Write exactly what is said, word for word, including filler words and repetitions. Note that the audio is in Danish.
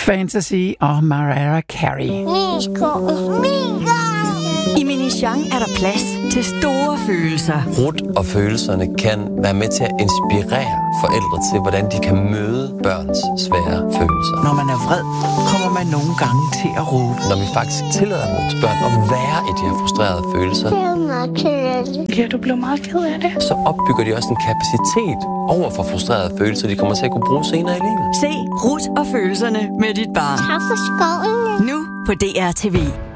Fantasy og Mariah Carey. I Minichang er der plads til store følelser. Ruth og følelserne kan være med til at inspirere forældre til, hvordan de kan møde børns svære følelser. Når man er vred, kommer man nogle gange til at råbe. Når vi faktisk tillader vores børn at være i de her frustrerede følelser, bliver du blevet meget ked af det? Så opbygger de også en kapacitet over for frustrerede følelser, de kommer til at kunne bruge senere i livet. Se Ruth og følelserne med dit barn. Tak for skoven. Nu på D R T V.